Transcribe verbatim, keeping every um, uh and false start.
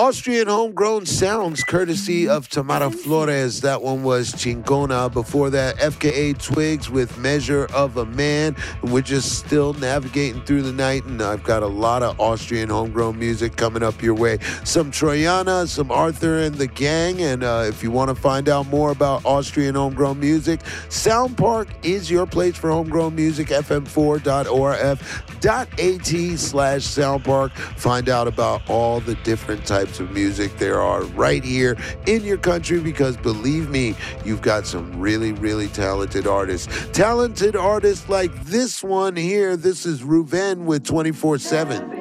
Austrian homegrown sounds courtesy of Tamara Flores. That one was Chingona. Before that, F K A Twigs with Measure of a Man. And we're just still navigating through the night, and I've got a lot of Austrian homegrown music coming up your way. Some Troyana, some Arthur and the Gang. And uh, if you want to find out more about Austrian homegrown music, Sound Park is your place for homegrown music. F M four dot O R F dot A T slash Sound Park. Find out about all the different types of music there are right here in your country, because believe me, you've got some really, really talented artists. Talented artists like this one here. This is Ruven with twenty-four seven.